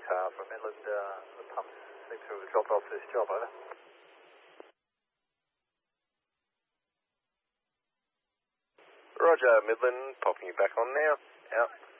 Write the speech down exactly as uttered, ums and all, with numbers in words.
Tower from Midland. Uh, the pumps seem to have dropped off this job, over. Roger, Midland, popping you back on now. Out.